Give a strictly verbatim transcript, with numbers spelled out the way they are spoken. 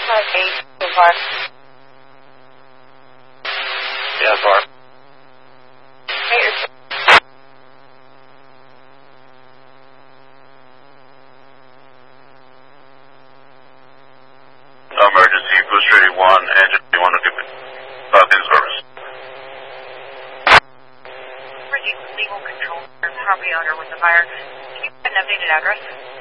Okay, so far. Yeah, far. Hey, it's- Emergency, Boost Ready one, engine one, Falcon service. Receive legal control for property owner with the fire. Can you get an updated address?